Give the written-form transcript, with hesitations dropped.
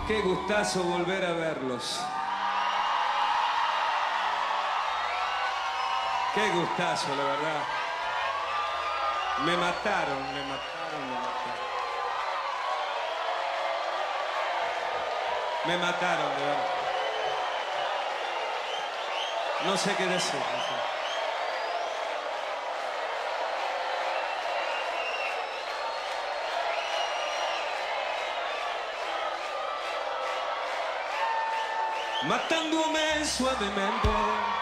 Qué gustazo volver a verlos. Qué gustazo, la verdad. Me mataron, me mataron, me mataron. Me mataron, de verdad. No sé qué decir. No sé. Matándome suavemente.